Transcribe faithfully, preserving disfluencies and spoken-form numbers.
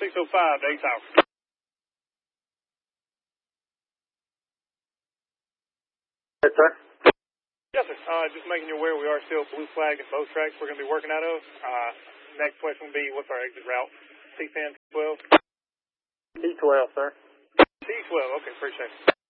six oh five to eight Tower. Yes, sir. Yes, sir. Uh, just making you aware we are still blue flag and both tracks we're going to be working out of. Uh, next question will be, what's our exit route? T ten, T twelve? T twelve, sir. T twelve, okay, appreciate it.